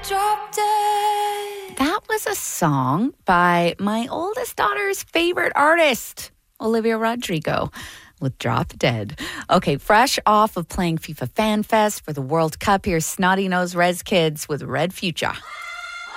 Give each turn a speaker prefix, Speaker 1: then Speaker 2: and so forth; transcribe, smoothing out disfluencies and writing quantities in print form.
Speaker 1: Drop Dead.
Speaker 2: That was a song by my oldest daughter's favorite artist, Olivia Rodrigo, with Drop Dead. Okay, fresh off of playing FIFA Fan Fest for the World Cup, here's Snotty Nose Rez Kids with Red Future.